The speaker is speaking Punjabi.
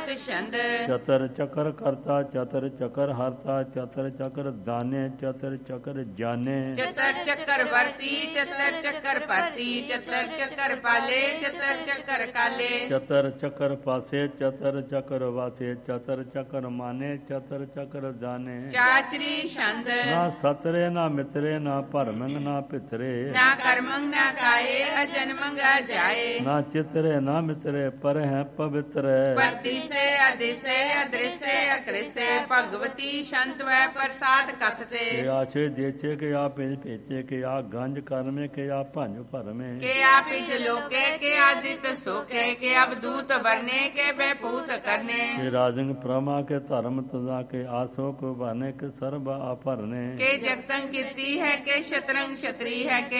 ਚੌਤ ਛੰਦ। ਚਤਰ ਚਕਰ ਕਰਤਾ ਚਤਰ ਚਕਰ ਹਰਤਾ ਚਤਰ ਚਕਰ ਦਾਨੇ ਚਤਰ ਚਕਰ ਜਾਨੇ। ਚਤਰ ਚੱਕਰ ਵਰਤੀ ਚਤਰ ਚੱਕਰ ਪਰਤੀ ਚਤਰ ਚੱਕਰ ਪਾਲੇ ਚਤਰ ਚੱਕਰ ਕਾਲੇ। ਚਤਰ ਚਕਰ ਪਾਸੇ ਚਤਰ ਚਕਰ ਵਾਸੇ ਚਤਰ ਚਕਰ ਮਾਨੇ ਚਤਰ ਚਕਰ ਦਾਨੇ। ਚਾਚਰੀ ਛੰਦ। ਨਾ ਸਤਰੇ ਨਾ ਮਿਤਰੇ ਨਾ ਭਰਮੰਗ ਨਾ ਪਿਤਰੇ। ਨਾ ਕਰਮੰਗ ਨਾ ਕਾਏ ਅਜਨਮੰਗ ਜਾਏ। ਨਾ ਚਿਤਰੇ ਨਾ ਮਿਤਰੇ ਪਰ ਹੈ ਪਵਿੱਤਰ। ਪਰਤੀਸੇ ਅਦਿਸੇ ਅਦ੍ਰਿਸੇ ਅਕ੍ਰਿਸੇ ਭਗਵਤੀ ਸ਼ੰਤਵੈ ਪ੍ਰਸਾਦ ਕਥਤੇ। ਕੇ ਆਛੇ ਦੇਛੇ ਕੇ ਆ ਭੇਜ ਭੇਚੇ ਕੇ ਆ ਗੰਜ ਕਰਮੇ ਕੇ ਆ ਭੰਜ ਭਰਮੇ। ਕੇ ਆਪਿਜ ਲੋਕੇ ਕੇ ਆਦਿਤ ਸੋਕੇ ਕੇ ਅਬਦੂਤ ਵਰਨੇ ਕੇ ਬੇਪੂਤ ਕਰਨੇ। ਕੇ ਰਾਜੰਗ ਪ੍रमा ਕੇ ਧਰਮ ਤੁਜਾ ਕੇ ਆਸੋ ਕੋ ਬਾਨੇ ਕੇ ਸਰਬ ਆਪਰਨੇ। ਕੇ ਜਗਤੰ ਕੀਰਤੀ ਹੈ ਕੇ ਸ਼ਤਰੰਗ ਛਤਰੀ ਹੈ ਕੇ